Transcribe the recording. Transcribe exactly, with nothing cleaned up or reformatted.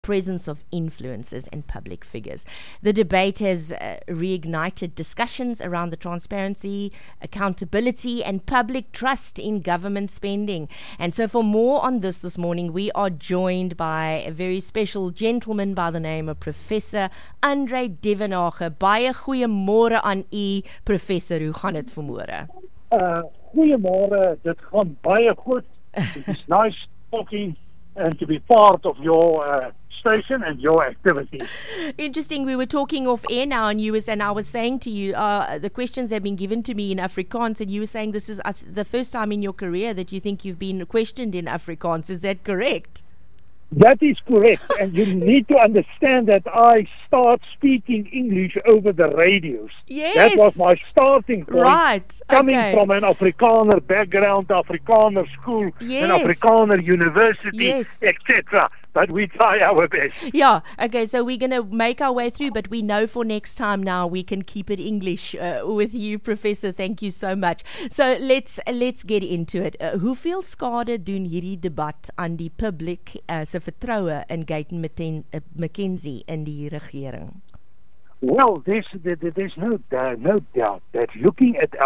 presence of influencers and public figures. The debate has uh, reignited discussions around the transparency, accountability, and public trust in government spending. And so for more on this this morning, we are joined by a very special gentleman by the name of Professor Andre Duvenhage. Baie goeiemôre aan u, Professor. Hoe gaan dit vanmôre? Uh, goeiemôre, dit gaan baie goed. It is nice talking and to be part of your uh, station and your activities. Interesting. We were talking off air now, and you was, and I was saying to you, uh, the questions have been given to me in Afrikaans, and you were saying this is uh, the first time in your career that you think you've been questioned in Afrikaans. Is that correct? That is correct, and you need to understand that I start speaking English over the radios. Yes. That was my starting point. Right. Coming okay. from an Afrikaner background, Afrikaner school, Yes. an Afrikaner university, Yes. et cetera. But we try our best. Yeah, okay, so we're going to make our way through, but we know for next time now we can keep it English uh, with you, Professor. Thank you so much. So let's let's get into it. Uh, hoeveel skade doen hierdie debat aan die publiek uh, se vertroue in Gayton McKenzie in die regering? Well, there's, there's no, uh, no doubt that looking at